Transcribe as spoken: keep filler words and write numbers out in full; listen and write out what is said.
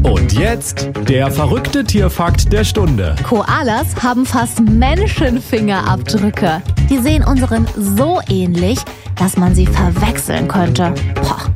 Und jetzt der verrückte Tierfakt der Stunde. Koalas haben fast Menschenfingerabdrücke. Die sehen unseren so ähnlich, dass man sie verwechseln könnte. Poh.